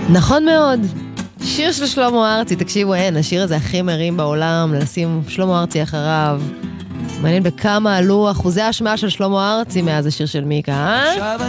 נכון מאוד. שיר של שלמה ארצי, תקשיבו, השיר הזה הכי מרים בעולם, לשים שלמה ארצי אחריו. מעניין בכמה עלו אחוזי השמעה של שלמה ארצי מאז השיר של מיקה, עכשיו